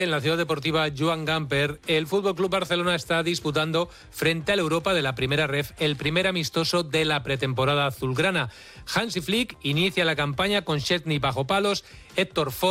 En la ciudad deportiva Joan Gamper, el FC Barcelona está disputando frente al Europa de la Primera Ref el primer amistoso de la pretemporada azulgrana. Hansi Flick inicia la campaña con Szczęsny bajo palos, Héctor Ford